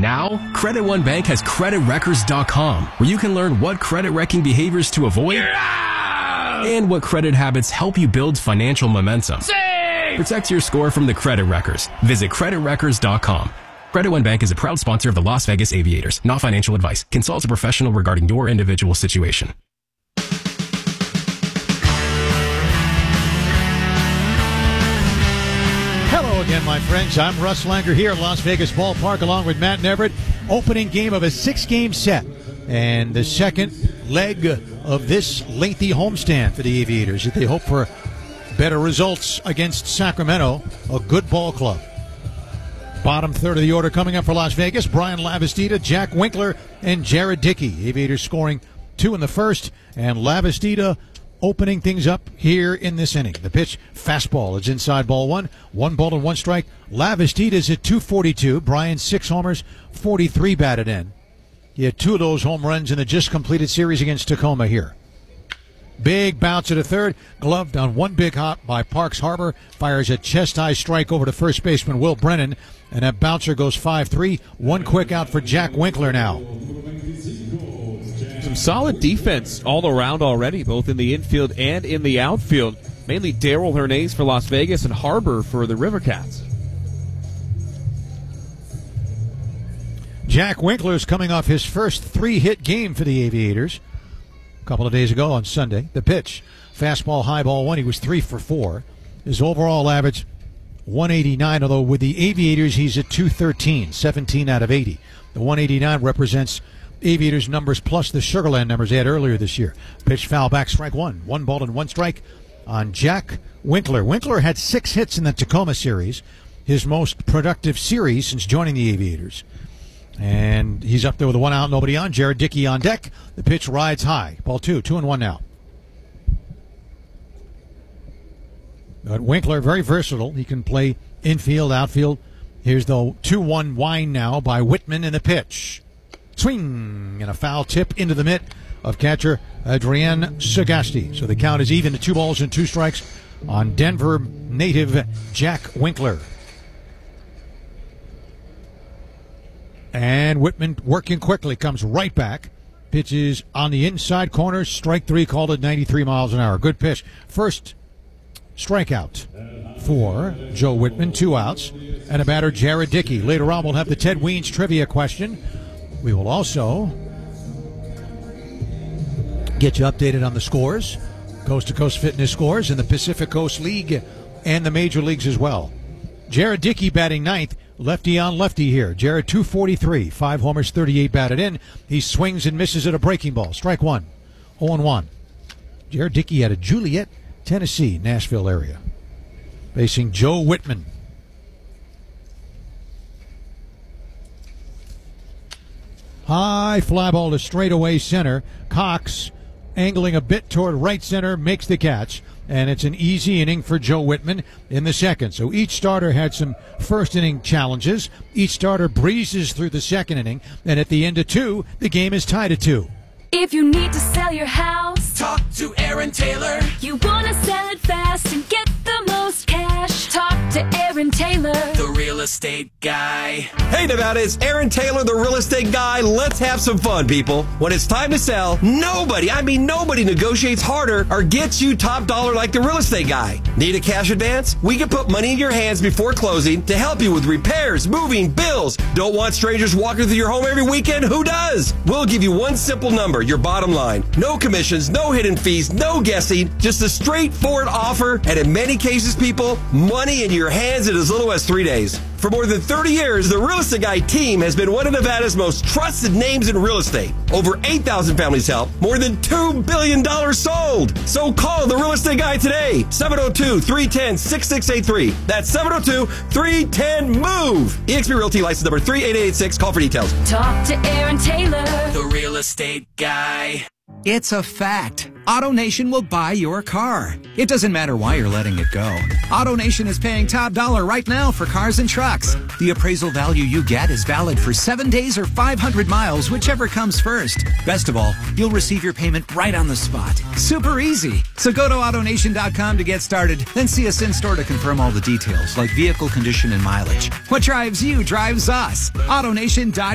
Now, Credit One Bank has CreditWreckers.com, where you can learn what credit wrecking behaviors to avoid and what credit habits help you build financial momentum. Protect your score from the Credit Wreckers. Visit CreditWreckers.com. Credit One Bank is a proud sponsor of the Las Vegas Aviators. Not financial advice. Consult a professional regarding your individual situation. Hello again, my friends. I'm Russ Langer here at Las Vegas Ballpark along with Matt Neverett. Opening game of a 6-game set and the second leg of this lengthy homestand for the Aviators. They hope for better results against Sacramento, a good ball club. Bottom third of the order coming up for Las Vegas. Brian Lavastida, Jack Winkler, and Jared Dickey. Aviators scoring 2 in the first, and Lavastida opening things up here in this inning. The pitch, fastball. It's inside ball 1. 1 ball and 1 strike. Lavastida's at .242. Brian 6 homers, 43 batted in. He had 2 of those home runs in the just completed series against Tacoma here. Big bounce at a third, gloved on one big hop by Parks Harbor, fires a chest-high strike over to first baseman Will Brennan, and that bouncer goes 5-3. 1 quick out for Jack Winkler now. Some solid defense all around already, both in the infield and in the outfield. Mainly Darryl Hernandez for Las Vegas and Harbor for the River Cats. Jack Winkler's coming off his first 3-hit game for the Aviators a couple of days ago on Sunday. The pitch, fastball, high ball 1. He was 3 for 4. His overall average, 189, although with the Aviators he's at .213, 17 out of 80. The 189 represents Aviators numbers plus the Sugarland numbers they had earlier this year. Pitch, foul back, strike 1. 1 ball and 1 strike on Jack Winkler. Winkler had 6 hits in the Tacoma series, his most productive series since joining the Aviators. And he's up there with a 1 out, nobody on. Jared Dickey on deck. The pitch rides high. Ball 2, 2-1 now. But Winkler, very versatile. He can play infield, outfield. Here's the 2-1 wind now by Whitman in the pitch. Swing and a foul tip into the mitt of catcher Adrian Sagasti. So the count is even to 2 balls and 2 strikes on Denver native Jack Winkler. And Whitman working quickly, comes right back. Pitches on the inside corner, strike 3, called at 93 miles an hour. Good pitch. First strikeout for Joe Whitman, 2 outs, and a batter, Jared Dickey. Later on, we'll have the Ted Weens trivia question. We will also get you updated on the scores, coast-to-coast fitness scores in the Pacific Coast League and the major leagues as well. Jared Dickey batting 9th. Lefty on lefty here. Jared, .243, 5 homers, 38 batted in. He swings and misses at a breaking ball. Strike 1, 0-1. Jared Dickey out of Juliet, Tennessee, Nashville area. Facing Joe Whitman. High fly ball to straightaway center. Cox angling a bit toward right center, makes the catch. And it's an easy inning for Joe Whitman in the second. So each starter had some first inning challenges. Each starter breezes through the second inning. And at the end of 2, the game is tied at 2. If you need to sell your house, talk to Aaron Taylor. You want to sell it fast and get the most cash. Talk to Aaron Taylor, the real estate guy. Hey Nevada, it's Aaron Taylor, the real estate guy. Let's have some fun, people. When it's time to sell, nobody negotiates harder or gets you top dollar like the real estate guy. Need a cash advance? We can put money in your hands before closing to help you with repairs, moving, bills. Don't want strangers walking through your home every weekend? Who does? We'll give you one simple number, your bottom line. No commissions, no hidden fees, no guessing, just a straightforward offer, and in many cases, people, money in your hands in as little as 3 days. For more than 30 years, the Real Estate Guy team has been one of Nevada's most trusted names in real estate. Over 8,000 families helped, more than $2 billion sold. So call the Real Estate Guy today, 702-310-6683. That's 702-310-MOVE. eXp Realty license number 38886. Call for details. talk to Aaron Taylor, The real estate guy. It's a fact. AutoNation will buy your car. It doesn't matter why you're letting it go. AutoNation is paying top dollar right now for cars and trucks. The appraisal value you get is valid for 7 days or 500 miles, whichever comes first. Best of all, you'll receive your payment right on the spot. Super easy. So go to AutoNation.com to get started, then see us in-store to confirm all the details, like vehicle condition and mileage. What drives you drives us. AutoNation.com.